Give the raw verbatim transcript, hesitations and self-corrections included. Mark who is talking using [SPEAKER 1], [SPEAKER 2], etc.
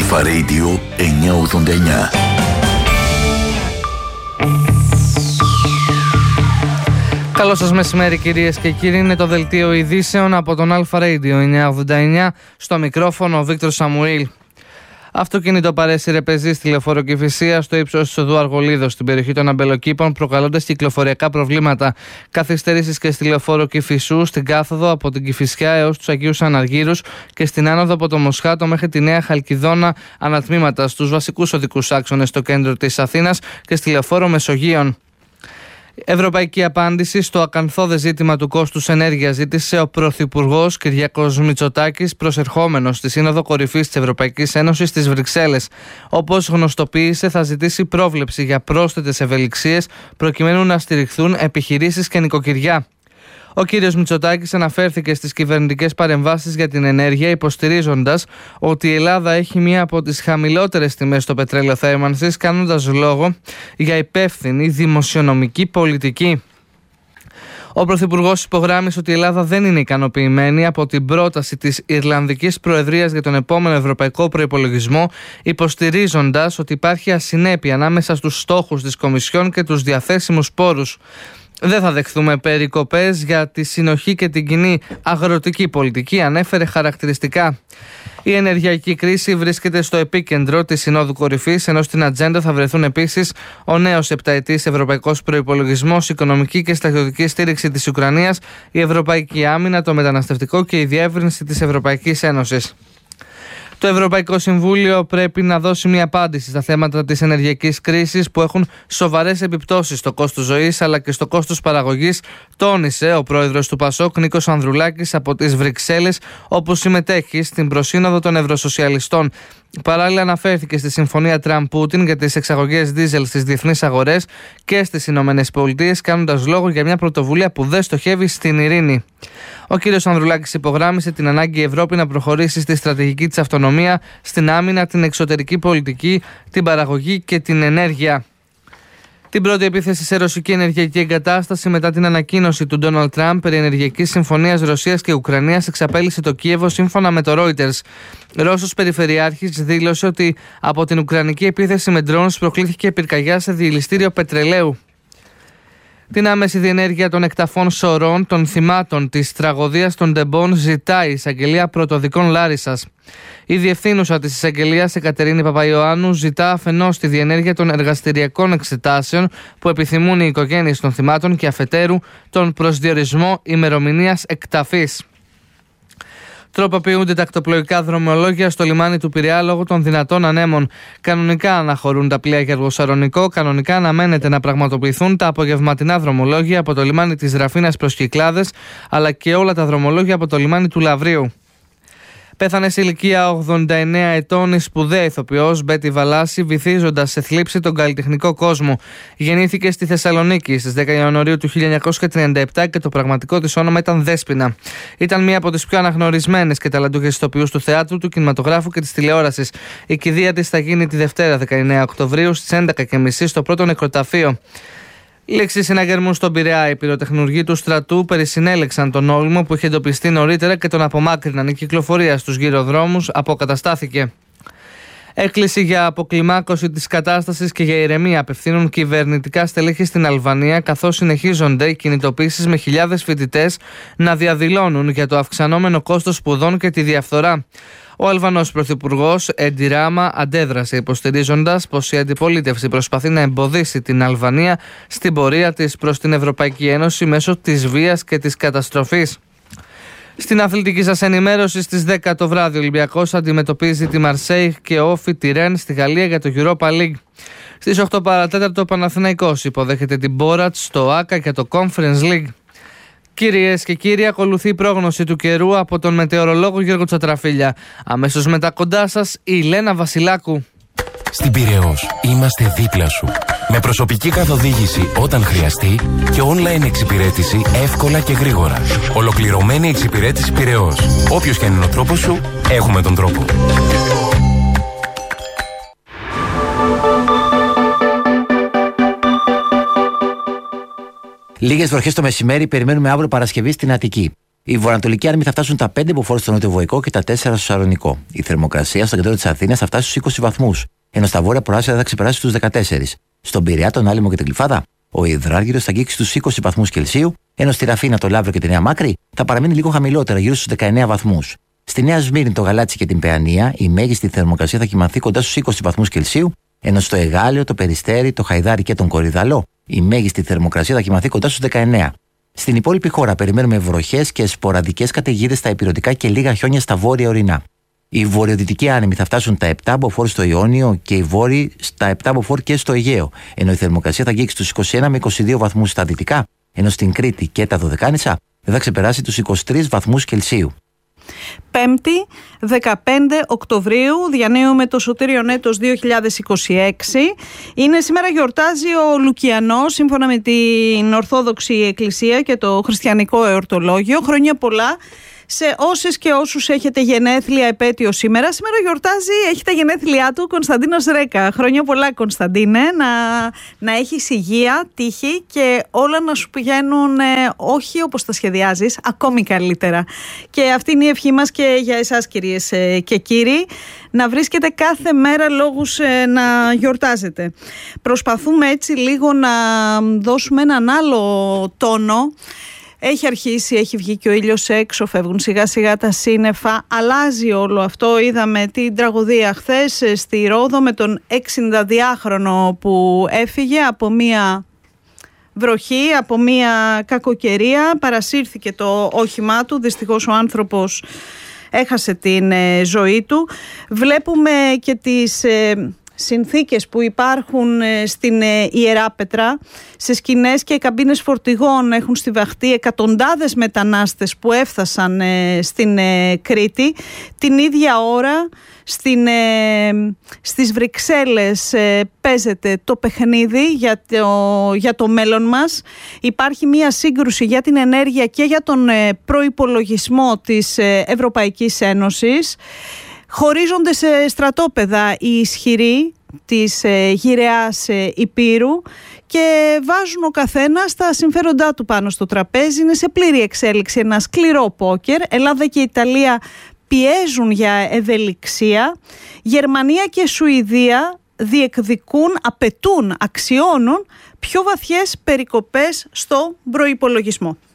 [SPEAKER 1] Αλφα Radio εννιακόσια ογδόντα εννιά.
[SPEAKER 2] Καλό σας μεσημέρι κυρίες και κύριοι, είναι το δελτίο ειδήσεων από τον Αλφα Radio εννιακόσια ογδόντα εννιά, στο μικρόφωνο ο Βίκτορ Σαμουήλ. Αυτοκίνητο παρέσυρε πεζή στη λεωφόρο Κηφισίας στο ύψος της οδού Αργολίδος στην περιοχή των Αμπελοκήπων, προκαλώντας κυκλοφοριακά προβλήματα. Καθυστερήσεις και στη λεωφόρο Κηφισού, στην κάθοδο από την Κηφισιά έως τους Αγίους Αναργύρους και στην άνοδο από το Μοσχάτο μέχρι τη Νέα Χαλκιδόνα ανατμήματα στους βασικούς οδικούς άξονες στο κέντρο της Αθήνας και στη λεωφόρο Μεσογείων. Ευρωπαϊκή απάντηση στο ακανθώδες ζήτημα του κόστους ενέργειας ζήτησε ο Πρωθυπουργός Κυριάκος Μητσοτάκης, προσερχόμενος στη Σύνοδο Κορυφής της Ευρωπαϊκής Ένωσης στις Βρυξέλλες. Όπως γνωστοποίησε, θα ζητήσει πρόβλεψη για πρόσθετες ευελιξίες προκειμένου να στηριχθούν επιχειρήσεις και νοικοκυριά. Ο κύριος Μητσοτάκης αναφέρθηκε στις κυβερνητικές παρεμβάσεις για την ενέργεια, υποστηρίζοντας ότι η Ελλάδα έχει μία από τις χαμηλότερες τιμές στο πετρέλαιο θέρμανσης, κάνοντας λόγο για υπεύθυνη δημοσιονομική πολιτική. Ο Πρωθυπουργός υπογράμμισε ότι η Ελλάδα δεν είναι ικανοποιημένη από την πρόταση της Ιρλανδικής Προεδρίας για τον επόμενο ευρωπαϊκό προϋπολογισμό, υποστηρίζοντας ότι υπάρχει ασυνέπεια ανάμεσα στους στόχους της Κομισιόν και τους διαθέσιμους πόρους. Δεν θα δεχθούμε περικοπές για τη συνοχή και την κοινή αγροτική πολιτική, ανέφερε χαρακτηριστικά. Η ενεργειακή κρίση βρίσκεται στο επίκεντρο της Συνόδου Κορυφής, ενώ στην ατζέντα θα βρεθούν επίσης ο νέος επταετής ευρωπαϊκός προϋπολογισμός, οικονομική και στρατιωτική στήριξη της Ουκρανίας, η ευρωπαϊκή άμυνα, το μεταναστευτικό και η διεύρυνση της Ευρωπαϊκής Ένωσης. Το Ευρωπαϊκό Συμβούλιο πρέπει να δώσει μια απάντηση στα θέματα της ενεργειακής κρίσης που έχουν σοβαρές επιπτώσεις στο κόστος ζωής αλλά και στο κόστος παραγωγής, τόνισε ο πρόεδρος του Πασόκ Νίκος Ανδρουλάκης από τις Βρυξέλλες, όπου συμμετέχει στην προσύνοδο των Ευρωσοσιαλιστών. Παράλληλα, αναφέρθηκε στη συμφωνία Τραμπ-Πούτιν για τις εξαγωγές δίζελ στις διεθνείς αγορές και στις Ηνωμένες Πολιτείες, κάνοντας λόγο για μια πρωτοβουλία που δεν στοχεύει στην ειρήνη. Ο κ. Ανδρουλάκης υπογράμμισε την ανάγκη η Ευρώπη να προχωρήσει στη στρατηγική της αυτονομία, στην άμυνα, την εξωτερική πολιτική, την παραγωγή και την ενέργεια. Την πρώτη επίθεση σε ρωσική ενεργειακή εγκατάσταση μετά την ανακοίνωση του Ντόναλντ Τραμπ περί ενεργειακής συμφωνίας Ρωσίας και Ουκρανίας εξαπέλυσε το Κίεβο, σύμφωνα με το Reuters. Ρώσος περιφερειάρχης δήλωσε ότι από την ουκρανική επίθεση με drones προκλήθηκε πυρκαγιά σε διελιστήριο πετρελαίου. Την άμεση διενέργεια των εκταφών σωρών των θυμάτων της τραγωδίας των Ντεμπών ζητάει η Εισαγγελία Πρωτοδικών Λάρισσας. Η διευθύνουσα της Εισαγγελίας, η Κατερίνη Παπαϊωάννου, ζητά αφενός τη διενέργεια των εργαστηριακών εξετάσεων που επιθυμούν οι οικογένειες των θυμάτων και αφετέρου τον προσδιορισμό ημερομηνίας εκταφής. Τροποποιούνται τα ακτοπλοϊκά δρομολόγια στο λιμάνι του Πειραιά λόγω των δυνατών ανέμων. Κανονικά αναχωρούν τα πλοία για Αργοσαρονικό, κανονικά αναμένεται να πραγματοποιηθούν τα απογευματινά δρομολόγια από το λιμάνι της Ραφίνας προς Κυκλάδες, αλλά και όλα τα δρομολόγια από το λιμάνι του Λαβρίου. Πέθανε σε ηλικία ογδόντα εννέα ετών η σπουδαία ηθοποιός Μπέτη Βαλάση, βυθίζοντας σε θλίψη τον καλλιτεχνικό κόσμο. Γεννήθηκε στη Θεσσαλονίκη στις δέκα Ιανουαρίου του χίλια εννιακόσια τριάντα επτά και το πραγματικό της όνομα ήταν Δέσποινα. Ήταν μία από τις πιο αναγνωρισμένες και ταλαντούχες ηθοποιούς του θεάτρου, του κινηματογράφου και της τηλεόρασης. Η κηδεία της θα γίνει τη Δευτέρα δεκαεννέα Οκτωβρίου στις έντεκα και μισή στο πρώτο νεκροταφείο. Λήξη συναγερμού στον Πειραιά. Οι πυροτεχνουργοί του στρατού περισυνέλεξαν τον όλμο που είχε εντοπιστεί νωρίτερα και τον απομάκρυναν. Η κυκλοφορία στους γυροδρόμους αποκαταστάθηκε. Έκκληση για αποκλιμάκωση της κατάστασης και για ηρεμία απευθύνουν κυβερνητικά στελέχη στην Αλβανία, καθώς συνεχίζονται οι κινητοποίησεις με χιλιάδες φοιτητές να διαδηλώνουν για το αυξανόμενο κόστος σπουδών και τη διαφθορά. Ο Αλβανός Πρωθυπουργός Έντι Ράμα αντέδρασε, υποστηρίζοντας πως η αντιπολίτευση προσπαθεί να εμποδίσει την Αλβανία στην πορεία της προς την Ευρωπαϊκή Ένωση μέσω της βίας και της καταστροφής. Στην αθλητική σας ενημέρωση, στις δέκα το βράδυ ο Ολυμπιακός αντιμετωπίζει τη Μαρσέιγ και όφι τη Ρεν στη Γαλλία για το Europa League. Στις οκτώ παρά τέταρτο ο Παναθηναϊκός υποδέχεται την Μπόρατ στο Άκα για το Conference League. Κυρίες και κύριοι, ακολουθεί η πρόγνωση του καιρού από τον μετεωρολόγο Γιώργο Τσατραφίλια. Αμέσως μετά κοντά σας η Λένα Βασιλάκου.
[SPEAKER 3] Στην Πειραιώς είμαστε δίπλα σου. Με προσωπική καθοδήγηση όταν χρειαστεί και online εξυπηρέτηση εύκολα και γρήγορα. Ολοκληρωμένη εξυπηρέτηση Πειραιώς. Όποιος και αν είναι ο τρόπος σου, έχουμε τον τρόπο.
[SPEAKER 4] Λίγες βροχές το μεσημέρι περιμένουμε αύριο Παρασκευή στην Αττική. Οι βορειοανατολικοί άνεμοι θα φτάσουν τα πέντε μποφόρ στο νοτιοβοϊκό και τα τέσσερα στο Σαλονικό. Η θερμοκρασία στο κέντρο της Αθήνας θα φτάσει στους είκοσι βαθμούς, ενώ στα βόρεια προάστια θα ξεπεράσει τους δεκατέσσερις. Στον Πειραιά, τον Άλυμο και την Γλυφάδα, ο υδράργυρος θα αγγίξει τους είκοσι βαθμούς Κελσίου, ενώ στη Ραφίνα, το Λαύριο και τη Νέα Μάκρη θα παραμείνει λίγο χαμηλότερα, γύρω στους δεκαεννέα βαθμούς. Στη Νέα Σμύρνη, το Γαλάτσι και την Παιανία, η μέγιστη θερμοκρασία θα κυμανθεί κοντά στους είκοσι βαθμούς Κελσίου, ενώ στο Εγάλεο, το Περιστέρι, το Χαϊδάρι και τον Κορυδαλό, η μέγιστη θερμοκρασία θα κυμανθεί κοντά στους δεκαεννέα. Στην υπόλοιπη χώρα περιμένουμε βροχές και σποραδικές καταιγίδες στα ηπειρωτικά και λίγα χιόνια στα βόρεια ορεινά. Οι βορειοδυτικοί άνεμοι θα φτάσουν τα επτά μποφόρ στο Ιόνιο και οι βόρειοι στα επτά μποφόρ και στο Αιγαίο, ενώ η θερμοκρασία θα αγγίξει τους είκοσι ένα με είκοσι δύο βαθμούς στα δυτικά, ενώ στην Κρήτη και τα Δωδεκάνησα δεν θα ξεπεράσει τους είκοσι τρεις βαθμούς Κελσίου.
[SPEAKER 5] Πέμπτη, δεκαπέντε Οκτωβρίου, διανύουμε το Σωτήριον έτος δύο χιλιάδες είκοσι έξι. Είναι σήμερα, γιορτάζει ο Λουκιανός, σύμφωνα με την Ορθόδοξη Εκκλησία και το Χριστιανικό Εορτολόγιο. Χρόνια πολλά σε όσες και όσους έχετε γενέθλια επέτειο σήμερα. Σήμερα γιορτάζει, έχει τα γενέθλιά του Κωνσταντίνος Ρέκα. Χρόνια πολλά, Κωνσταντίνε, να, να έχεις υγεία, τύχη και όλα να σου πηγαίνουν ε, όχι όπως τα σχεδιάζεις, ακόμη καλύτερα. Και αυτή είναι η ευχή μας και για εσάς, κυρίες ε, και κύριοι, να βρίσκετε κάθε μέρα λόγους ε, να γιορτάζετε. Προσπαθούμε έτσι λίγο να δώσουμε έναν άλλο τόνο. Έχει αρχίσει, έχει βγει και ο ήλιος έξω, φεύγουν σιγά σιγά τα σύννεφα, αλλάζει όλο αυτό. Είδαμε την τραγωδία χθες στη Ρόδο με τον εξηνταδυάχρονο που έφυγε από μία βροχή, από μία κακοκαιρία, παρασύρθηκε το όχημά του, δυστυχώς ο άνθρωπος έχασε την ε, ζωή του. Βλέπουμε και τις ε, συνθήκες που υπάρχουν στην Ιερά Πετρά. Σε σκηνές και καμπίνες φορτηγών έχουν στιβαχτεί εκατοντάδες μετανάστες που έφτασαν στην Κρήτη. Την ίδια ώρα στην, στις Βρυξέλλες παίζεται το παιχνίδι για το, για το μέλλον μας. Υπάρχει μια σύγκρουση για την ενέργεια και για τον προϋπολογισμό της Ευρωπαϊκής Ένωσης. Χωρίζονται σε στρατόπεδα οι ισχυροί της ε, γυραιάς ε, Υπήρου και βάζουν ο καθένας τα συμφέροντά του πάνω στο τραπέζι. Είναι σε πλήρη εξέλιξη ένα σκληρό πόκερ. Ελλάδα και Ιταλία πιέζουν για ευελιξία. Γερμανία και Σουηδία διεκδικούν, απαιτούν, αξιώνουν πιο βαθιές περικοπές στο προϋπολογισμό.